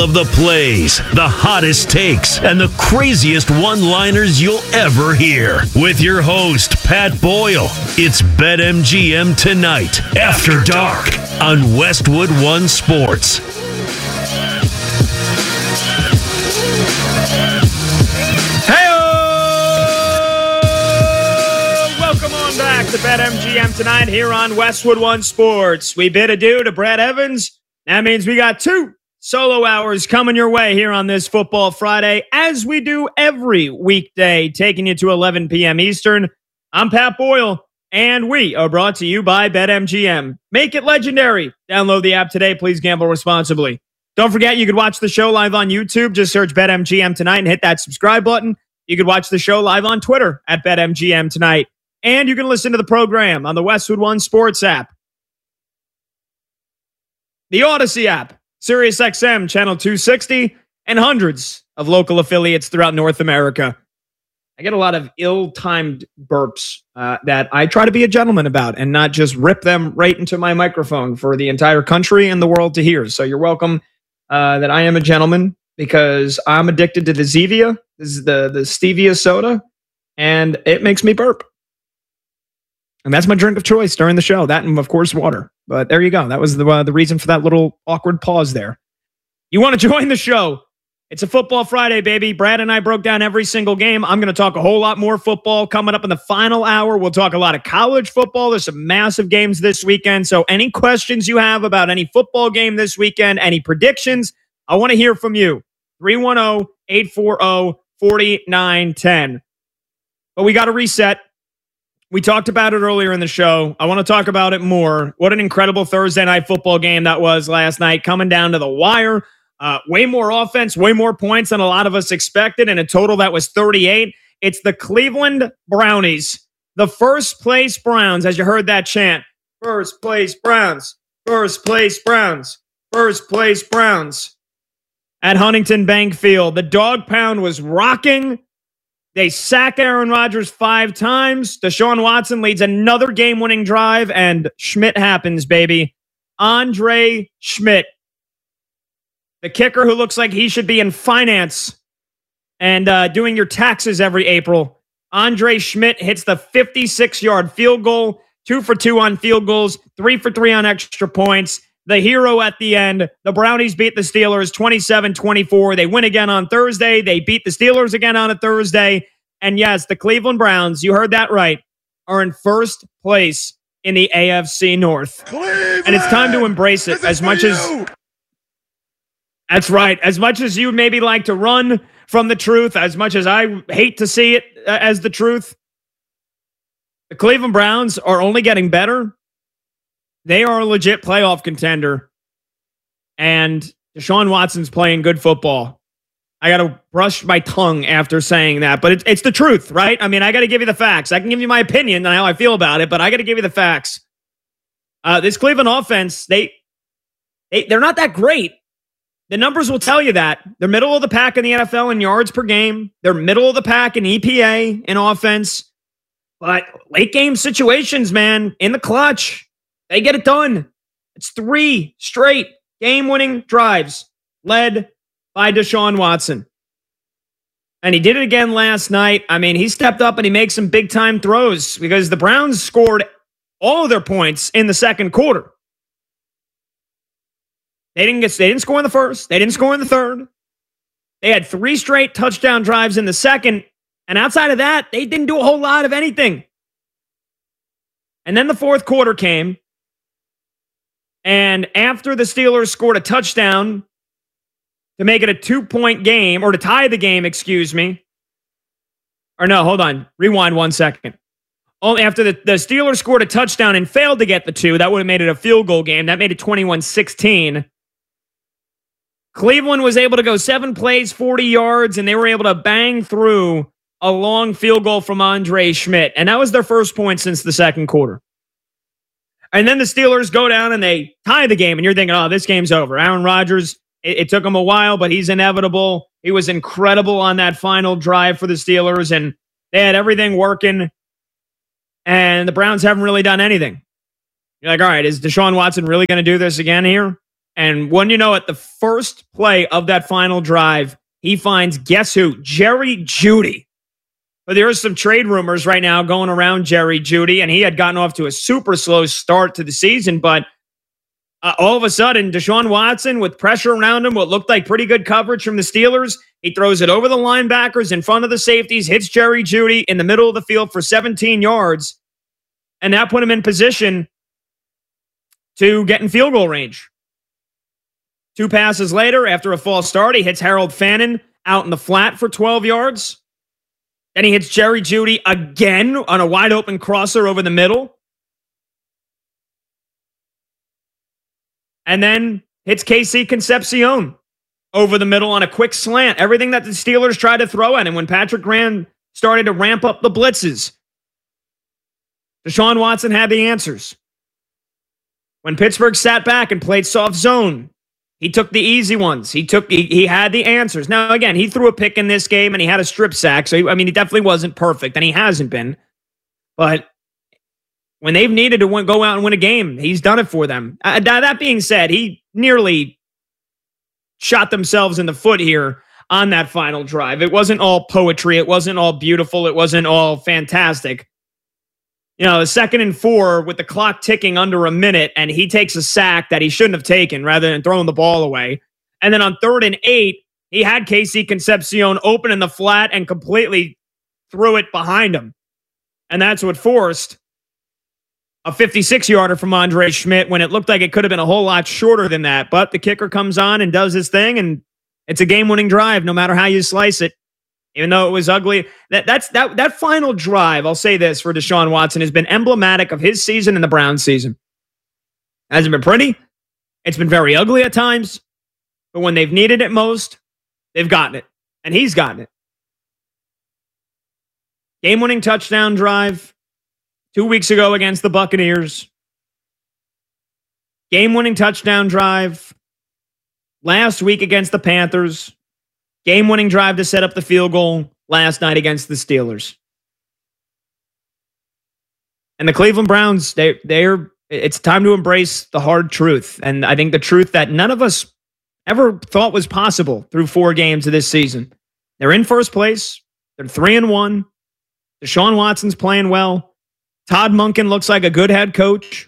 of the plays, the hottest takes, and the craziest one-liners you'll ever hear. With your host, Pat Boyle. It's BetMGM Tonight, After Dark, on Westwood One Sports. Welcome on back to BetMGM Tonight here on Westwood One Sports. We bid adieu to Brad Evans. That means we got 2 solo hours coming your way here on this Football Friday, as we do every weekday, taking you to 11 p.m. Eastern. I'm Pat Boyle, and we are brought to you by BetMGM. Make it legendary. Download the app today. Please gamble responsibly. Don't forget, you can watch the show live on YouTube. Just search BetMGM Tonight and hit that subscribe button. You can watch the show live on Twitter at BetMGM Tonight. And you can listen to the program on the Westwood One Sports app, the Odyssey app, SiriusXM Channel 260, and hundreds of local affiliates throughout North America. I get a lot of ill-timed burps that I try to be a gentleman about and not just rip them right into my microphone for the entire country and the world to hear. So you're welcome that I am a gentleman, because I'm addicted to the Zevia, the stevia soda, and it makes me burp. And that's my drink of choice during the show. That and, of course, water. But there you go. That was the reason for that little awkward pause there. You want to join the show? It's a Football Friday, baby. Brad and I broke down every single game. I'm going to talk a whole lot more football coming up in the final hour. We'll talk a lot of college football. There's some massive games this weekend. So any questions you have about any football game this weekend, any predictions, I want to hear from you. 310-840-4910. But we got to reset. We talked about it earlier in the show. I want to talk about it more. What an incredible Thursday night football game that was last night, coming down to the wire. Way more offense, way more points than a lot of us expected. In a total that was 38. It's the Cleveland Brownies, the first place Browns, as you heard that chant. First place Browns, first place Browns, first place Browns. At Huntington Bank Field, the dog pound was rocking. They sack Aaron Rodgers 5 times. Deshaun Watson leads another game-winning drive, and Schmidt happens, baby. Andre Schmidt, the kicker who looks like he should be in finance and doing your taxes every April. Andre Schmidt hits the 56-yard field goal, 2 for 2 on field goals, 3 for 3 on extra points. The hero at the end. The Brownies beat the Steelers 27-24. They win again on Thursday. They beat the Steelers again on a Thursday. And yes, the Cleveland Browns, you heard that right, are in first place in the AFC North. Cleveland! And it's time to embrace it as much as... That's right. As much as you maybe like to run from the truth, as much as I hate to see it as the truth, the Cleveland Browns are only getting better. They are a legit playoff contender. And Deshaun Watson's playing good football. I got to brush my tongue after saying that, but it's the truth, right? I mean, I got to give you the facts. I can give you my opinion on how I feel about it, but I got to give you the facts. This Cleveland offense, they're not that great. The numbers will tell you that. They're middle of the pack in the NFL in yards per game. They're middle of the pack in EPA in offense. But late game situations, man, in the clutch, they get it done. It's 3 straight game-winning drives led by Deshaun Watson. And he did it again last night. I mean, he stepped up and he makes some big-time throws because the Browns scored all of their points in the second quarter. They didn't score in the first. They didn't score in the third. They had 3 straight touchdown drives in the second. And outside of that, they didn't do a whole lot of anything. And then the fourth quarter came. And after the Steelers scored a touchdown to make it a 2-point game, or to tie the game, excuse me. Or no, hold on. Rewind 1 second. Only after the Steelers scored a touchdown and failed to get the 2, that would have made it a field goal game. That made it 21-16. Cleveland was able to go 7 plays, 40 yards, and they were able to bang through a long field goal from Andre Schmidt. And that was their first point since the second quarter. And then the Steelers go down and they tie the game. And you're thinking, oh, this game's over. Aaron Rodgers, it took him a while, but he's inevitable. He was incredible on that final drive for the Steelers. And they had everything working. And the Browns haven't really done anything. You're like, all right, is Deshaun Watson really going to do this again here? And when you know it, the first play of that final drive, he finds, guess who? Jerry Jeudy. But there are some trade rumors right now going around Jerry Jeudy, and he had gotten off to a super slow start to the season. But all of a sudden, Deshaun Watson, with pressure around him, what looked like pretty good coverage from the Steelers, he throws it over the linebackers in front of the safeties, hits Jerry Jeudy in the middle of the field for 17 yards, and that put him in position to get in field goal range. 2 passes later, after a false start, he hits Harold Fannin out in the flat for 12 yards. Then he hits Jerry Jeudy again on a wide open crosser over the middle. And then hits KC Concepcion over the middle on a quick slant. Everything that the Steelers tried to throw at him when Patrick Graham started to ramp up the blitzes. Deshaun Watson had the answers. When Pittsburgh sat back and played soft zone, he took the easy ones. He had the answers. Now, again, he threw a pick in this game and he had a strip sack. So, he definitely wasn't perfect, and he hasn't been. But when they've needed to go out and win a game, he's done it for them. That being said, he nearly shot themselves in the foot here on that final drive. It wasn't all poetry. It wasn't all beautiful. It wasn't all fantastic. The 2nd and 4 with the clock ticking under a minute, and he takes a sack that he shouldn't have taken rather than throwing the ball away. And then on 3rd and 8, he had KC Concepcion open in the flat and completely threw it behind him. And that's what forced a 56-yarder from Andre Schmidt when it looked like it could have been a whole lot shorter than that. But the kicker comes on and does his thing, and it's a game-winning drive no matter how you slice it. Even though it was ugly, that final drive, I'll say this for Deshaun Watson, has been emblematic of his season and the Browns' season. It hasn't been pretty. It's been very ugly at times. But when they've needed it most, they've gotten it. And he's gotten it. Game-winning touchdown drive 2 weeks ago against the Buccaneers. Game-winning touchdown drive last week against the Panthers. Game-winning drive to set up the field goal last night against the Steelers. And the Cleveland Browns, it's time to embrace the hard truth. And I think the truth that none of us ever thought was possible through 4 games of this season. They're in first place. They're 3-1. Deshaun Watson's playing well. Todd Monken looks like a good head coach.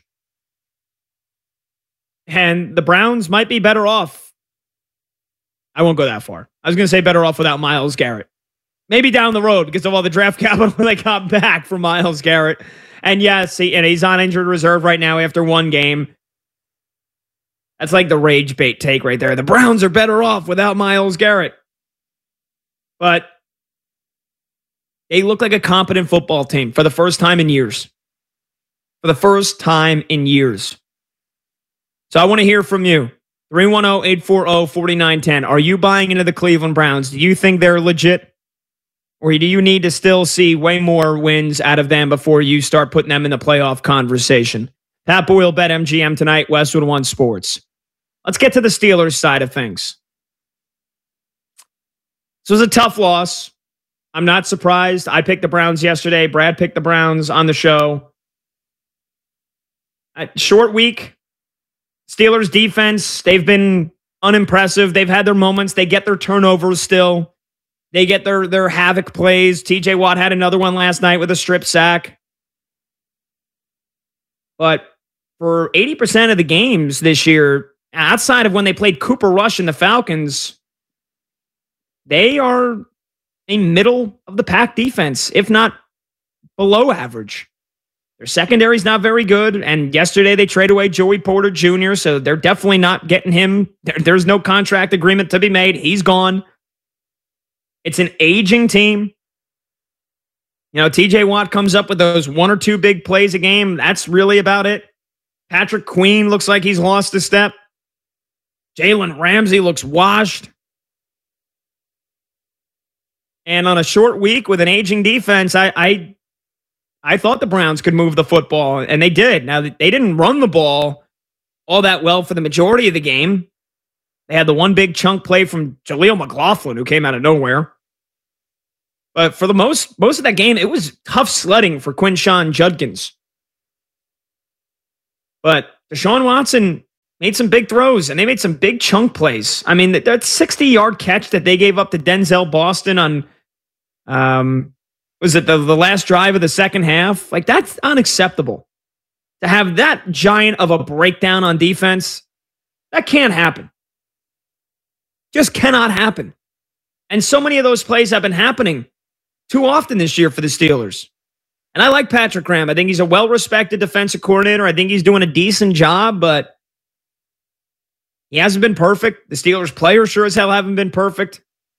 And the Browns might be better off. I won't go that far. I was going to say better off without Myles Garrett. Maybe down the road because of all the draft capital they got back from Myles Garrett. And yes, he's on injured reserve right now after 1 game. That's like the rage bait take right there. The Browns are better off without Myles Garrett. But they look like a competent football team for the first time in years. For the first time in years. So I want to hear from you. 310-840-4910. Are you buying into the Cleveland Browns? Do you think they're legit? Or do you need to still see way more wins out of them before you start putting them in the playoff conversation? Pat Boyle, BetMGM tonight, Westwood One Sports. Let's get to the Steelers side of things. This was a tough loss. I'm not surprised. I picked the Browns yesterday. Brad picked the Browns on the show. Short week. Steelers defense, they've been unimpressive. They've had their moments. They get their turnovers still. They get their havoc plays. TJ Watt had another one last night with a strip sack. But for 80% of the games this year, outside of when they played Cooper Rush and the Falcons, they are a middle of the pack defense, if not below average. Their secondary is not very good, and yesterday they traded away Joey Porter Jr., so they're definitely not getting him. There's no contract agreement to be made. He's gone. It's an aging team. TJ Watt comes up with those 1 or 2 big plays a game. That's really about it. Patrick Queen looks like he's lost a step. Jalen Ramsey looks washed. And on a short week with an aging defense, I thought the Browns could move the football, and they did. Now, they didn't run the ball all that well for the majority of the game. They had the one big chunk play from Jaleel McLaughlin, who came out of nowhere. But for the most of that game, it was tough sledding for Quinshon Judkins. But Deshaun Watson, made some big throws, and they made some big chunk plays. I mean, that 60-yard catch that they gave up to Denzel Boston on, was it the last drive of the second half? Like, that's unacceptable. To have that giant of a breakdown on defense, that can't happen. Just cannot happen. And so many of those plays have been happening too often this year for the Steelers. And I like Patrick Graham. I think he's a well-respected defensive coordinator. I think he's doing a decent job, but he hasn't been perfect. The Steelers players sure as hell haven't been perfect.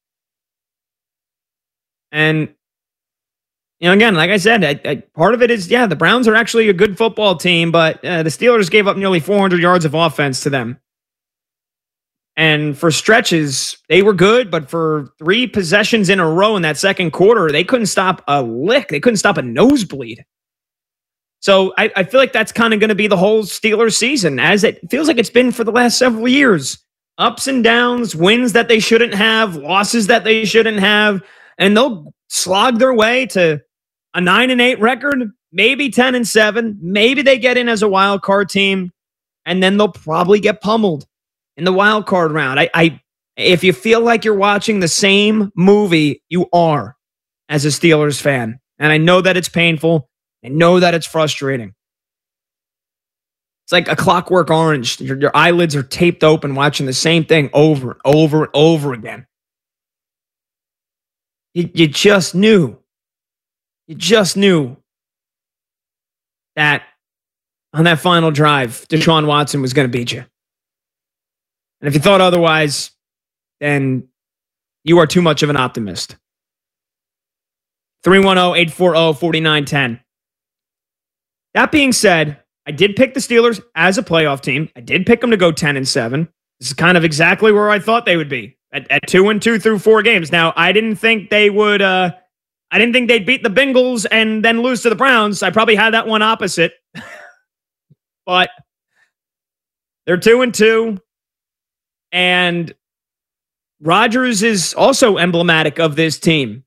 And, you know, again, like I said, part of it is, yeah, the Browns are actually a good football team, but the Steelers gave up nearly 400 yards of offense to them. And for stretches, they were good, but for 3 possessions in a row in that second quarter, they couldn't stop a lick. They couldn't stop a nosebleed. So I feel like that's kind of going to be the whole Steelers season, as it feels like it's been for the last several years. Ups and downs, wins that they shouldn't have, losses that they shouldn't have, and they'll slog their way to a 9-8 record, maybe 10-7. Maybe they get in as a wild card team, and then they'll probably get pummeled in the wild card round. If you feel like you're watching the same movie, you are as a Steelers fan. And I know that it's painful. I know that it's frustrating. It's like a Clockwork Orange. Your eyelids are taped open watching the same thing over and over and over again. You just knew. You just knew that on that final drive, Deshaun Watson was going to beat you. And if you thought otherwise, then you are too much of an optimist. 310-840-4910. That being said, I did pick the Steelers as a playoff team. I did pick them to go 10-7. This is kind of exactly where I thought they would be at 2-2 through 4 games. Now, I didn't think they would. I didn't think they'd beat the Bengals and then lose to the Browns. I probably had that one opposite, but they're 2-2. And Rodgers is also emblematic of this team.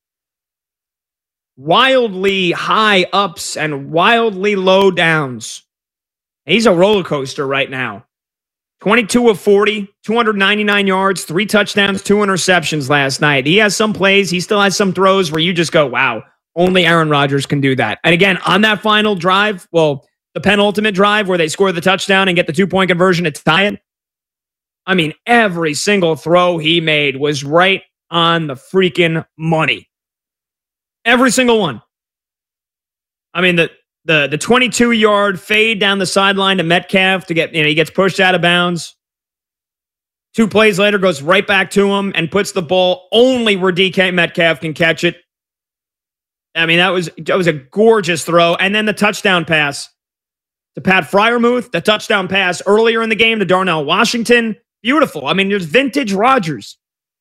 Wildly high ups and wildly low downs. He's a roller coaster right now. 22 of 40, 299 yards, 3 touchdowns, 2 interceptions last night. He has some plays. He still has some throws where you just go, wow, only Aaron Rodgers can do that. And again, on that final drive, well, the penultimate drive where they score the touchdown and get the 2-point conversion to tie it. I mean, every single throw he made was right on the freaking money. Every single one. I mean, the 22-yard fade down the sideline to Metcalf to get, he gets pushed out of bounds. 2 plays later, goes right back to him and puts the ball only where DK Metcalf can catch it. I mean, that was a gorgeous throw. And then the touchdown pass to Pat Freiermuth, the touchdown pass earlier in the game to Darnell Washington. Beautiful. I mean, there's vintage Rodgers.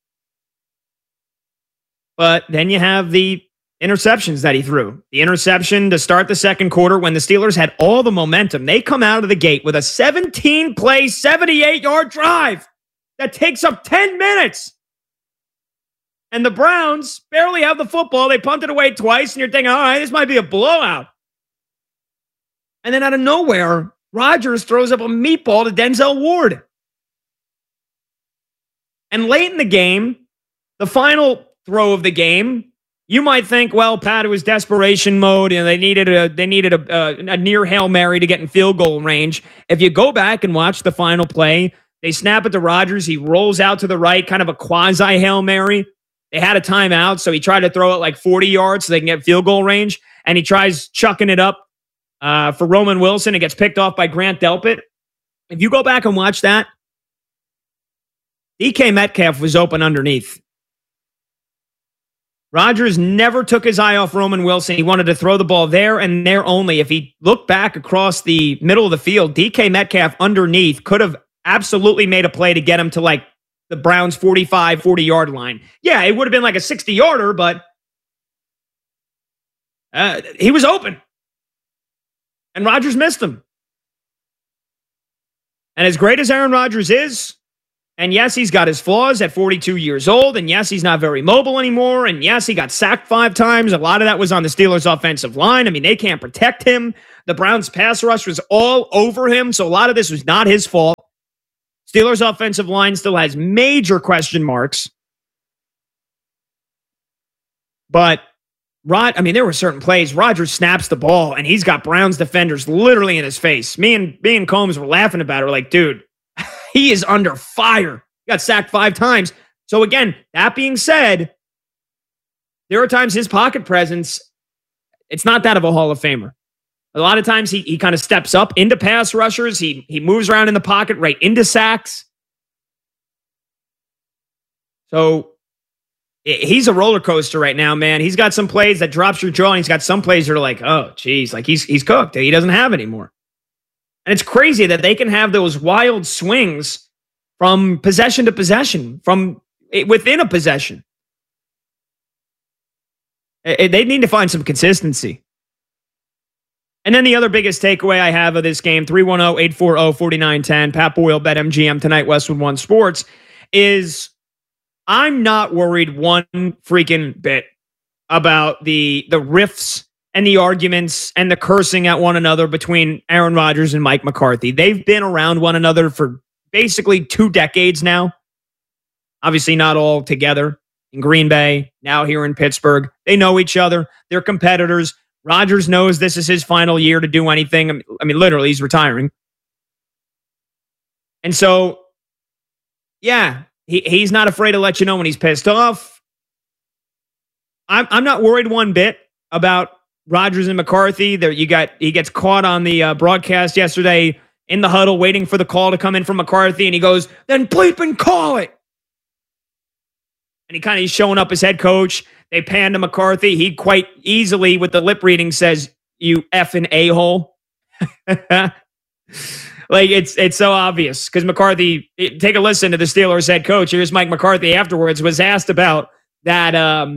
But then you have the interceptions that he threw. The interception to start the second quarter when the Steelers had all the momentum. They come out of the gate with a 17-play, 78-yard drive that takes up 10 minutes. And the Browns barely have the football. They punt it away twice, and you're thinking, all right, this might be a blowout. And then out of nowhere, Rodgers throws up a meatball to Denzel Ward. And late in the game, the final throw of the game, you might think, well, Pat, it was desperation mode, and they needed a near Hail Mary to get in field goal range. If you go back and watch the final play, they snap it to Rodgers. He rolls out to the right, kind of a quasi Hail Mary. They had a timeout, so he tried to throw it like 40 yards so they can get field goal range, and he tries chucking it up for Roman Wilson. It gets picked off by Grant Delpit. If you go back and watch that, DK Metcalf was open underneath. Rodgers never took his eye off Roman Wilson. He wanted to throw the ball there and there only. If he looked back across the middle of the field, DK Metcalf underneath could have absolutely made a play to get him to like the Browns' 45, 40-yard line. Yeah, it would have been like a 60-yarder, but he was open. And Rodgers missed him. And as great as Aaron Rodgers is, and yes, he's got his flaws at 42 years old. And yes, he's not very mobile anymore. And yes, he got sacked 5 times. A lot of that was on the Steelers' offensive line. I mean, they can't protect him. The Browns' pass rush was all over him. So a lot of this was not his fault. Steelers' offensive line still has major question marks. But there were certain plays. Rodgers snaps the ball, and he's got Browns defenders literally in his face. Me and Combs were laughing about it. We're like, dude, he is under fire. He got sacked 5 times. So again, that being said, there are times his pocket presence, it's not that of a Hall of Famer. A lot of times he kind of steps up into pass rushers. He moves around in the pocket right into sacks. So he's a roller coaster right now, man. He's got some plays that drops your jaw, and he's got some plays that are like, oh, geez, like he's cooked. He doesn't have anymore. And it's crazy that they can have those wild swings from possession to possession, from within a possession. They need to find some consistency. And then the other biggest takeaway I have of this game, 310-840-4910, Pat Boyle, BetMGM tonight, Westwood One Sports, is I'm not worried one freaking bit about the riffs and the arguments and the cursing at one another between Aaron Rodgers and Mike McCarthy. They've been around one another for basically 2 decades now. Obviously not all together in Green Bay, now here in Pittsburgh. They know each other. They're competitors. Rodgers knows this is his final year to do anything. I mean, literally, he's retiring. And so, yeah, he's not afraid to let you know when he's pissed off. I'm not worried one bit about Rodgers and McCarthy. He gets caught on the broadcast yesterday in the huddle waiting for the call to come in from McCarthy, and he goes, then bleep and call it. And he's showing up as head coach. They pan to McCarthy. He quite easily, with the lip reading, says, you effing a-hole. Like, it's so obvious. Because McCarthy, take a listen to the Steelers head coach. Here's Mike McCarthy afterwards, was asked about that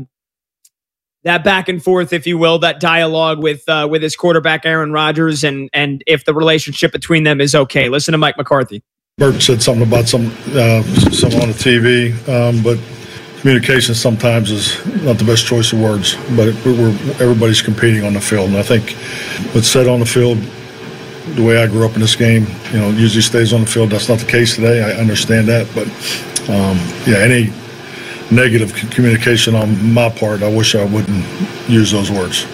back and forth, if you will, that dialogue with his quarterback, Aaron Rodgers, and if the relationship between them is okay. Listen to Mike McCarthy. Bert said something about some on the TV, but communication sometimes is not the best choice of words, but everybody's competing on the field. And I think what's said on the field, the way I grew up in this game, usually stays on the field. That's not the case today. I understand that. But, any negative communication on my part, I wish I wouldn't use those words.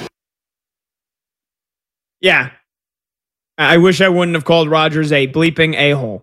Yeah. I wish I wouldn't have called Rodgers a bleeping a-hole.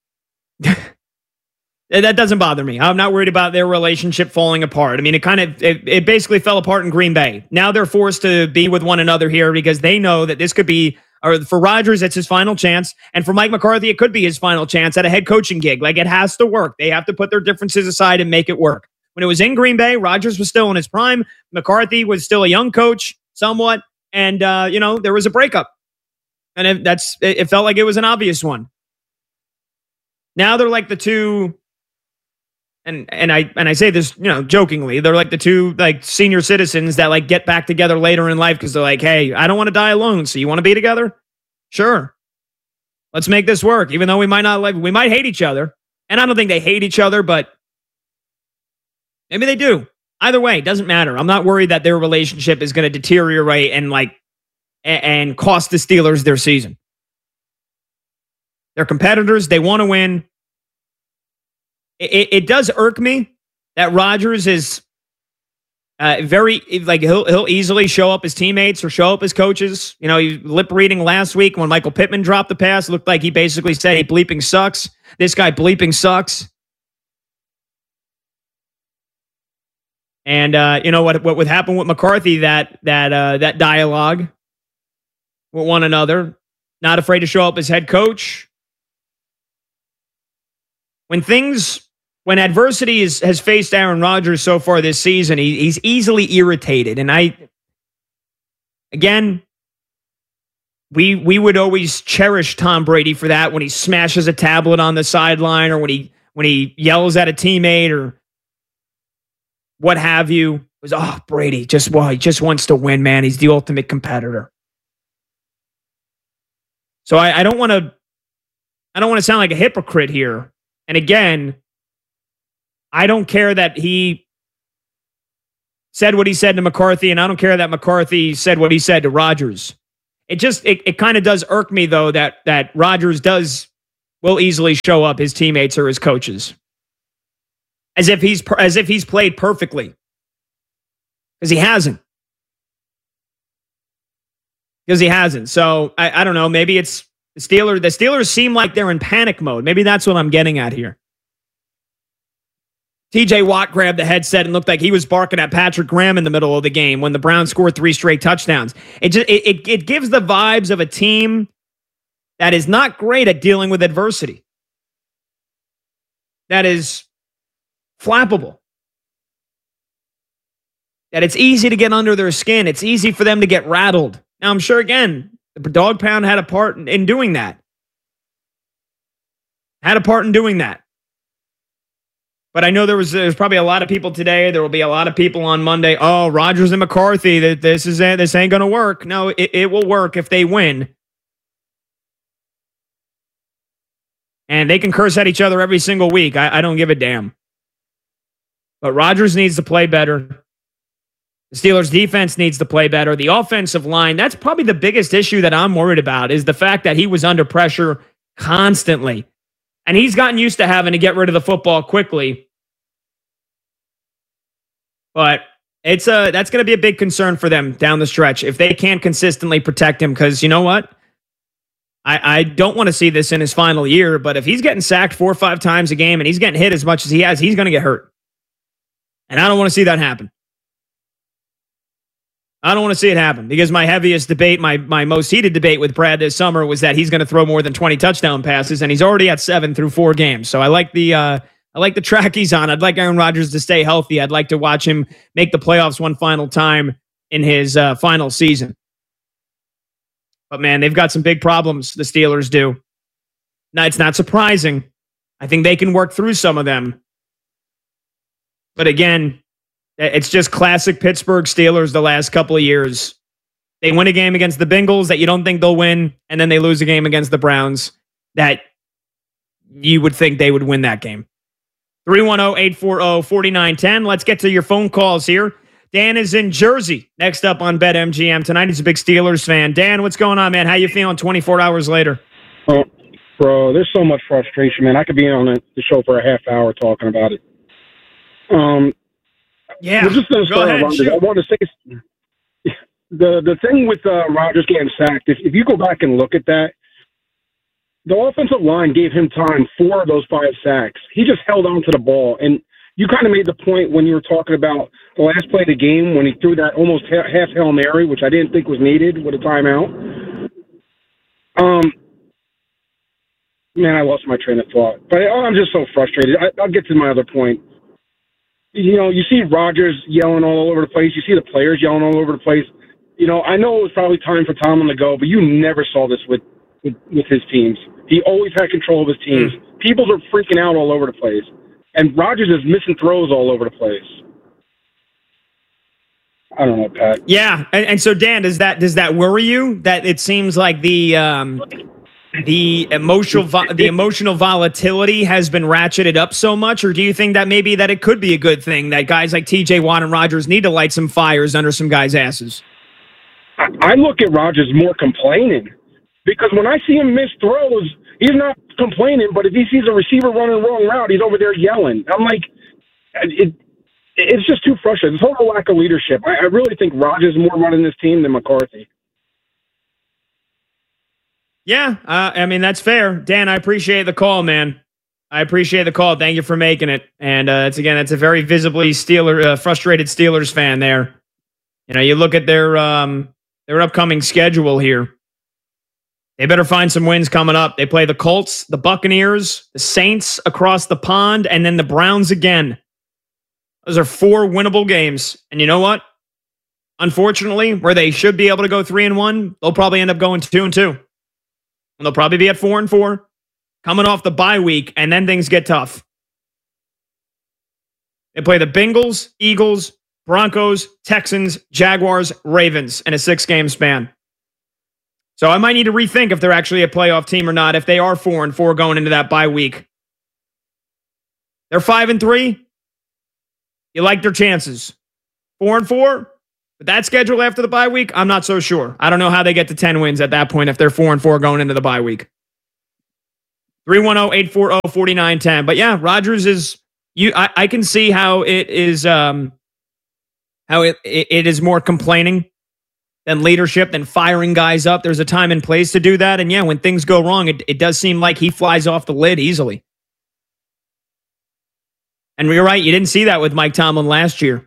That doesn't bother me. I'm not worried about their relationship falling apart. I mean, it basically fell apart in Green Bay. Now they're forced to be with one another here because they know that this could be, or for Rodgers, it's his final chance. And for Mike McCarthy, it could be his final chance at a head coaching gig. Like, it has to work. They have to put their differences aside and make it work. When it was in Green Bay, Rodgers was still in his prime. McCarthy was still a young coach, somewhat. And, there was a breakup. And it felt like it was an obvious one. Now they're like the two... And I say this, jokingly, they're like the two senior citizens that get back together later in life because they're like, hey, I don't want to die alone. So you want to be together? Sure. Let's make this work. Even though we might hate each other. And I don't think they hate each other, but maybe they do. Either way, it doesn't matter. I'm not worried that their relationship is going to deteriorate and cost the Steelers their season. They're competitors. They want to win. It does irk me that Rodgers is very, he'll easily show up his teammates or show up his coaches. He lip reading last week when Michael Pittman dropped the pass. It looked like he basically said, he bleeping sucks. This guy bleeping sucks. And what would happen with McCarthy, that dialogue with one another, not afraid to show up as head coach. When adversity has faced Aaron Rodgers so far this season, he's easily irritated. And we would always cherish Tom Brady for that, when he smashes a tablet on the sideline, or when he yells at a teammate or what have you. It was, Brady, he just wants to win, man. He's the ultimate competitor. So I don't want to sound like a hypocrite here. And again, I don't care that he said what he said to McCarthy, and I don't care that McCarthy said what he said to Rodgers. It kind of does irk me, though, that Rodgers does will easily show up his teammates or his coaches. As if he's played perfectly. Because he hasn't. So I don't know. Maybe it's the Steelers. The Steelers seem like they're in panic mode. Maybe that's what I'm getting at here. TJ Watt grabbed the headset and looked like he was barking at Patrick Graham in the middle of the game when the Browns scored 3 straight touchdowns. It gives the vibes of a team that is not great at dealing with adversity. That is flappable. That it's easy to get under their skin. It's easy for them to get rattled. Now, I'm sure, again, the dog pound had a part in doing that. But I know there's probably a lot of people today. There will be a lot of people on Monday. Oh, Rodgers and McCarthy, this ain't going to work. No, it will work if they win. And they can curse at each other every single week. I don't give a damn. But Rodgers needs to play better. The Steelers' defense needs to play better. The offensive line, that's probably the biggest issue that I'm worried about, is the fact that he was under pressure constantly. And he's gotten used to having to get rid of the football quickly. But that's going to be a big concern for them down the stretch if they can't consistently protect him. Because you know what? I don't want to see this in his final year, but if he's getting sacked 4 or 5 times a game and he's getting hit as much as he has, he's going to get hurt. And I don't want to see that happen. I don't want to see it happen because my heaviest debate, my most heated debate with Brad this summer was that he's going to throw more than 20 touchdown passes, and he's already at 7 through 4 games. So I like the track he's on. I'd like Aaron Rodgers to stay healthy. I'd like to watch him make the playoffs one final time in his final season. But man, they've got some big problems, the Steelers do. Now, it's not surprising. I think they can work through some of them. But again, it's just classic Pittsburgh Steelers the last couple of years. They win a game against the Bengals that you don't think they'll win, and then they lose a game against the Browns that you would think they would win that game. 310-840-4910. Let's get to your phone calls here. Dan is in Jersey. Next up on BetMGM tonight. He's a big Steelers fan. Dan, what's going on, man? How you feeling 24 hours later? Oh, bro, there's so much frustration, man. I could be on the show for a half hour talking about it. Yeah, we're just going to start on Rodgers. I want to say the thing with Rodgers getting sacked, if you go back and look at that, the offensive line gave him time 4 of those 5 sacks. He just held on to the ball. And you kind of made the point when you were talking about the last play of the game when he threw that almost half Hail Mary, which I didn't think was needed with a timeout. Man, I lost my train of thought. But I'm just so frustrated. I'll get to my other point. You know, you see Rodgers yelling all over the place. You see the players yelling all over the place. You know, I know it was probably time for Tomlin to go, but you never saw this with his teams. He always had control of his teams. People are freaking out all over the place. And Rodgers is missing throws all over the place. I don't know, Pat. Yeah, and so Dan, does that worry you? That it seems like the emotional volatility has been ratcheted up so much, or do you think that maybe that it could be a good thing that guys like TJ Watt and Rodgers need to light some fires under some guys' asses? I look at Rodgers more complaining because when I see him miss throws, he's not complaining, but if he sees a receiver running the wrong route, he's over there yelling. I'm like, it's just too frustrating. It's total lack of leadership. I really think Rodgers is more running this team than McCarthy. Yeah, I mean, that's fair. Dan, I appreciate the call, man. I appreciate the call. Thank you for making it. And it's a very visibly frustrated Steelers fan there. You know, you look at their upcoming schedule here. They better find some wins coming up. They play the Colts, the Buccaneers, the Saints across the pond, and then the Browns again. Those are 4 winnable games. And you know what? Unfortunately, where they should be able to go 3-1, they'll probably end up going 2-2. And they'll probably be at 4-4, coming off the bye week, and then things get tough. They play the Bengals, Eagles, Broncos, Texans, Jaguars, Ravens in a 6-game span. So I might need to rethink if they're actually a playoff team or not, if they are 4-4 going into that bye week. They're 5-3. You like their chances. 4-4. But that schedule after the bye week, I'm not so sure. I don't know how they get to 10 wins at that point if they're 4-4 going into the bye week. 310-840-4910. But yeah, Rodgers is I can see how it is how it is more complaining than leadership, than firing guys up. There's a time and place to do that. And yeah, when things go wrong, it does seem like he flies off the lid easily. And you're right, you didn't see that with Mike Tomlin last year.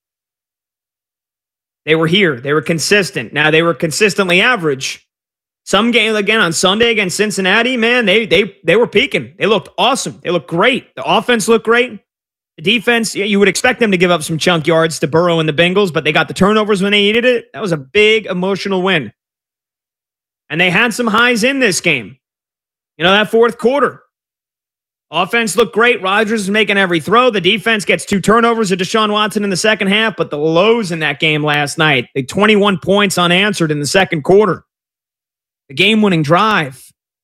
They were here. They were consistent. Now, they were consistently average. Some game, again, on Sunday against Cincinnati, man, they were peaking. They looked awesome. They looked great. The offense looked great. The defense, yeah, you would expect them to give up some chunk yards to Burrow and the Bengals, but they got the turnovers when they needed it. That was a big emotional win. And they had some highs in this game. You know, that fourth quarter. Offense looked great. Rodgers is making every throw. The defense gets 2 turnovers of Deshaun Watson in the second half, but the lows in that game last night, the 21 points unanswered in the second quarter. The game-winning drive.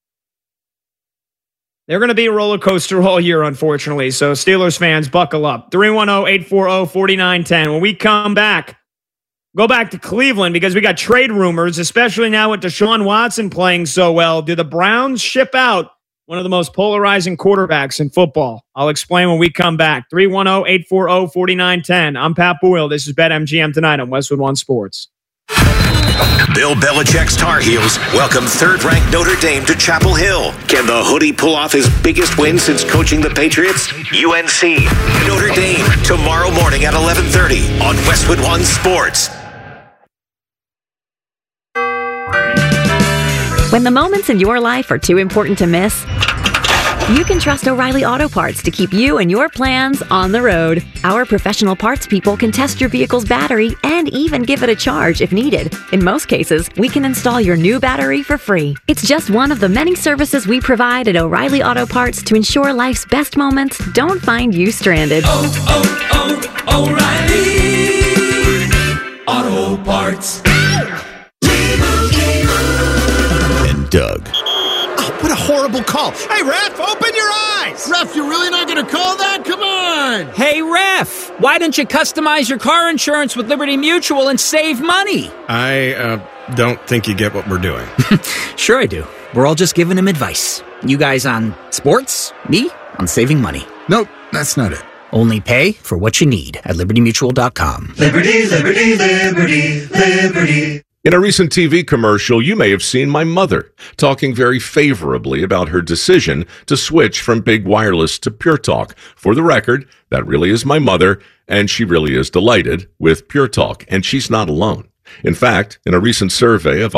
They're going to be a roller coaster all year, unfortunately. So Steelers fans, buckle up. 310-840-4910. When we come back, go back to Cleveland because we got trade rumors, especially now with Deshaun Watson playing so well. Do the Browns ship out one of the most polarizing quarterbacks in football? I'll explain when we come back. 310-840-4910. I'm Pat Boyle. This is BetMGM Tonight on Westwood One Sports. Bill Belichick's Tar Heels welcome third-ranked Notre Dame to Chapel Hill. Can the Hoodie pull off his biggest win since coaching the Patriots? UNC, Notre Dame, tomorrow morning at 11:30 on Westwood One Sports. When the moments in your life are too important to miss, you can trust O'Reilly Auto Parts to keep you and your plans on the road. Our professional parts people can test your vehicle's battery and even give it a charge if needed. In most cases, we can install your new battery for free. It's just one of the many services we provide at O'Reilly Auto Parts to ensure life's best moments don't find you stranded. O'Reilly Auto Parts. And Doug. What a horrible call. Hey, ref, open your eyes. Ref, you're really not going to call that? Come on. Hey, ref, why don't you customize your car insurance with Liberty Mutual and save money? I don't think you get what we're doing. Sure I do. We're all just giving him advice. You guys on sports, me on saving money. Nope, that's not it. Only pay for what you need at libertymutual.com. Liberty, liberty, liberty, liberty. In a recent TV commercial, you may have seen my mother talking very favorably about her decision to switch from big wireless to Pure Talk. For the record, that really is my mother, and she really is delighted with Pure Talk, and she's not alone. In fact, in a recent survey of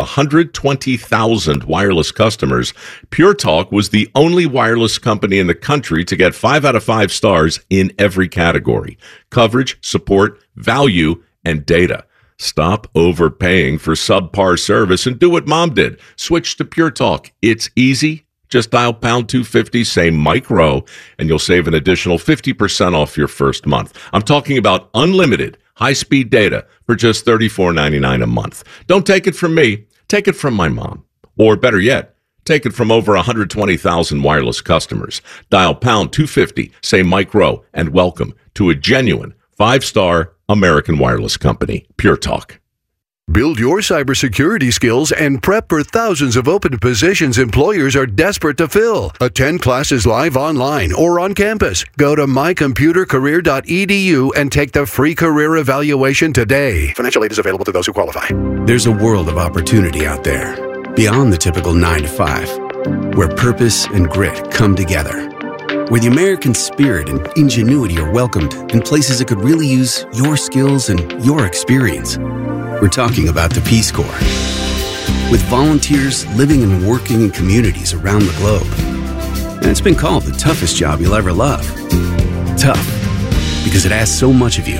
120,000 wireless customers, Pure Talk was the only wireless company in the country to get 5 out of 5 stars in every category: coverage, support, value, and data. Stop overpaying for subpar service and do what Mom did. Switch to Pure Talk. It's easy. Just dial pound 250, say Mike Rowe, and you'll save an additional 50% off your first month. I'm talking about unlimited high-speed data for just $34.99 a month. Don't take it from me. Take it from my mom. Or better yet, take it from over 120,000 wireless customers. Dial pound 250, say Mike Rowe, and welcome to a genuine 5-star American wireless company, Pure Talk. Build your cybersecurity skills and prep for thousands of open positions employers are desperate to fill. Attend classes live online or on campus. Go to mycomputercareer.edu and take the free career evaluation today. Financial aid is available to those who qualify. There's a world of opportunity out there, beyond the typical 9 to 5, where purpose and grit come together. Where the American spirit and ingenuity are welcomed in places that could really use your skills and your experience. We're talking about the Peace Corps. With volunteers living and working in communities around the globe. And it's been called the toughest job you'll ever love. Tough, because it asks so much of you.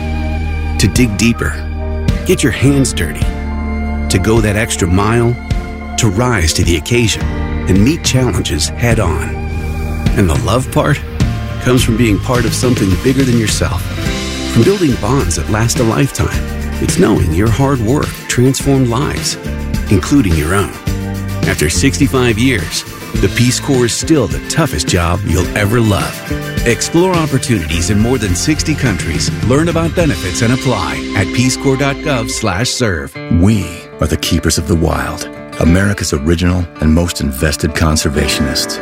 To dig deeper, get your hands dirty, to go that extra mile, to rise to the occasion and meet challenges head on. And the love part comes from being part of something bigger than yourself. From building bonds that last a lifetime. It's knowing your hard work transformed lives, including your own. After 65 years, the Peace Corps is still the toughest job you'll ever love. Explore opportunities in more than 60 countries. Learn about benefits and apply at peacecorps.gov/serve. We are the keepers of the wild, America's original and most invested conservationists.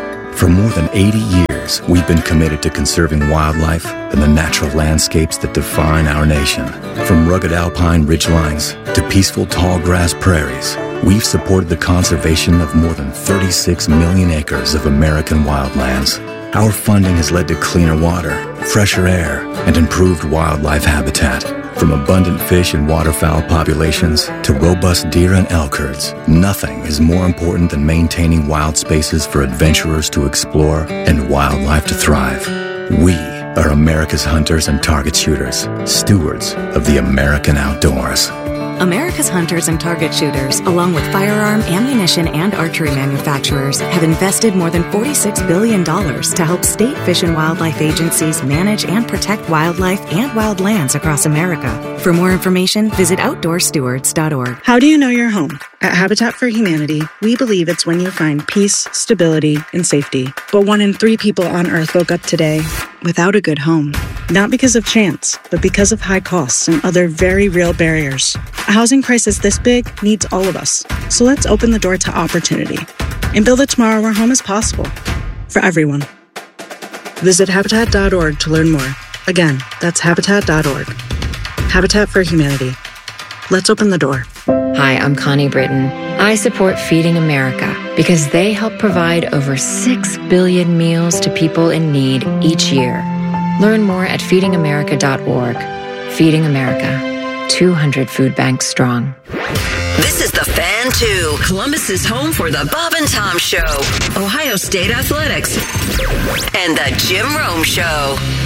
For more than 80 years, we've been committed to conserving wildlife and the natural landscapes that define our nation. From rugged alpine ridgelines to peaceful tall grass prairies, we've supported the conservation of more than 36 million acres of American wildlands. Our funding has led to cleaner water, fresher air, and improved wildlife habitat. From abundant fish and waterfowl populations to robust deer and elk herds, nothing is more important than maintaining wild spaces for adventurers to explore and wildlife to thrive. We are America's hunters and target shooters, stewards of the American outdoors. America's hunters and target shooters, along with firearm, ammunition, and archery manufacturers, have invested more than $46 billion to help state fish and wildlife agencies manage and protect wildlife and wildlands across America. For more information, visit OutdoorStewards.org. How do you know your home? At Habitat for Humanity, we believe it's when you find peace, stability, and safety. But 1 in 3 people on Earth woke up today without a good home. Not because of chance, but because of high costs and other very real barriers. A housing crisis this big needs all of us. So let's open the door to opportunity and build a tomorrow where home is possible for everyone. Visit Habitat.org to learn more. Again, that's Habitat.org. Habitat for Humanity. Let's open the door. Hi, I'm Connie Britton. I support Feeding America because they help provide over 6 billion meals to people in need each year. Learn more at feedingamerica.org. Feeding America, 200 food banks strong. This is The Fan 2, Columbus's home for the Bob and Tom Show, Ohio State Athletics, and the Jim Rome Show.